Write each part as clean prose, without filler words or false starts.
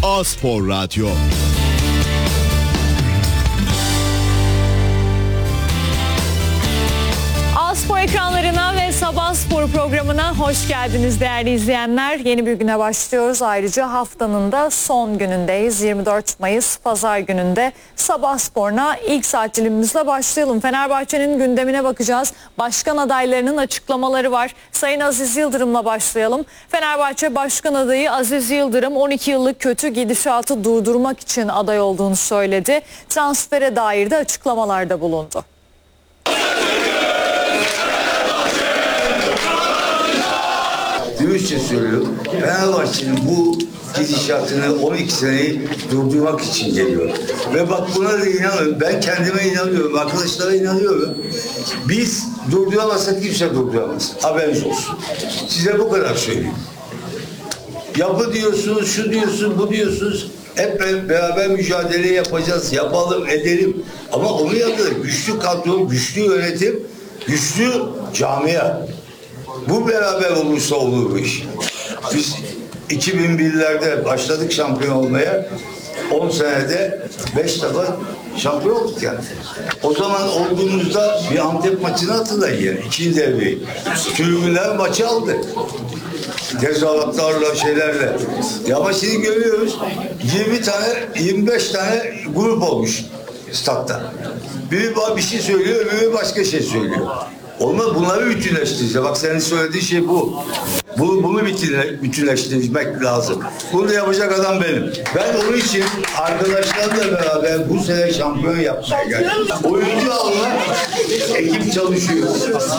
A-Spor Radyo. A-Spor ekranlarına ve Sabah Spor programına hoş geldiniz değerli izleyenler. Yeni bir güne başlıyoruz. Ayrıca haftanın da son günündeyiz. 24 Mayıs Pazar gününde Sabah Spor'una ilk saat dilimimizle başlayalım. Fenerbahçe'nin gündemine bakacağız. Başkan adaylarının açıklamaları var. Sayın Aziz Yıldırım'la başlayalım. Fenerbahçe Başkan adayı Aziz Yıldırım 12 yıllık kötü gidişatı durdurmak için aday olduğunu söyledi. Transfere dair de açıklamalarda bulundu. Dürüstçe söylüyorum. Fenerbahçe'nin bu gidişatını 12 seneyi durdurmak için geliyor. Ve bak buna da inanıyorum. Ben kendime inanıyorum. Arkadaşlara inanıyorum. Biz durduramazsak kimse durduramaz. Haberiniz olsun. Size bu kadar söyleyeyim. Yapı diyorsunuz, şu diyorsunuz, bu diyorsunuz. Hep beraber mücadele yapacağız. Yapalım, edelim. Ama onu yapalım. Güçlü kadro, güçlü yönetim, güçlü camia. Bu beraber olursa olur bu iş. Biz 2001'lerde başladık şampiyon olmaya. 10 senede 5 defa şampiyon olduk yani. O zaman olduğumuzda bir Antep maçını hatırlayın yani. İkinci devreyi. Tribünler maçı aldı. Tezahüratlarla şeylerle. Ya ama şimdi görüyoruz 20 tane 25 tane grup olmuş statta. Biri bir şey söylüyor, öbürü başka şey söylüyor. Olmaz, bunları bütünleştireceğiz. Bak senin söylediğin şey bu. Bunu bütünleştirmek lazım. Bunu da yapacak adam benim. Ben onun için arkadaşlarla beraber bu sene şampiyon yapmaya geldim. Oyuncu alma, ekip çalışıyor.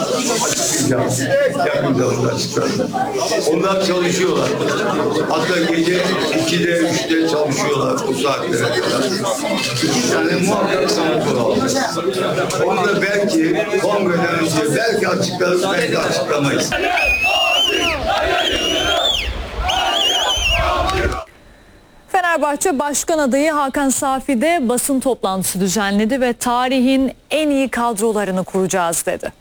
Yakında onlar çıkar. Onlar çalışıyorlar. Hatta gece 2'de 3'te çalışıyorlar bu saatlere kadar. 2 tane muhakkak sanatör alacağız. Onu da belki kongreden önce belki açıklarız, belki açıklamayız. Fenerbahçe Başkan adayı Hakan Safi de basın toplantısı düzenledi ve tarihin en iyi kadrolarını kuracağız dedi.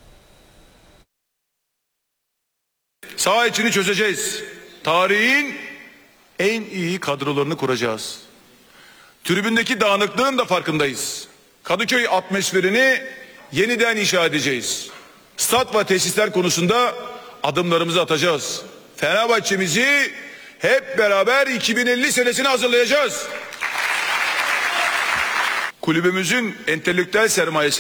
Saha içini çözeceğiz. Tarihin en iyi kadrolarını kuracağız. Tribündeki dağınıklığın da farkındayız. Kadıköy atmosferini yeniden inşa edeceğiz. Stat ve tesisler konusunda adımlarımızı atacağız. Fenerbahçe'mizi hep beraber 2050 senesine hazırlayacağız. Kulübümüzün entelektüel sermayesi